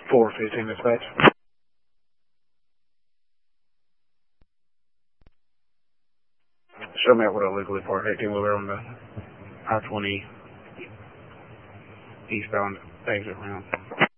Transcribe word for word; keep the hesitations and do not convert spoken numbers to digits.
four fifteen dispatch. Show me out what I legally parked eighteen wheeler on the I twenty eastbound exit ramp.